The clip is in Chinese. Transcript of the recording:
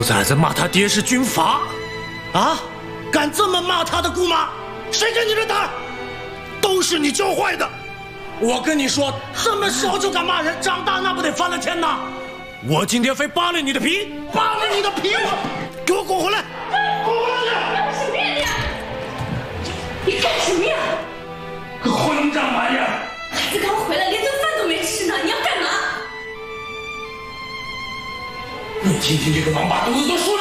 崽子骂他爹是军阀，啊，敢这么骂他的姑妈？谁给你的胆？都是你教坏的！我跟你说，这么小就敢骂人，长大那不得翻了天呐！我今天非扒了你的皮，扒了你的皮！给我滚回来！滚回来！ 什么呀你？你干什么呀？ 个混账玩意儿！ 孩子刚回来，连顿饭都没吃呢，你要干嘛？ 你听听这个王八犊子都说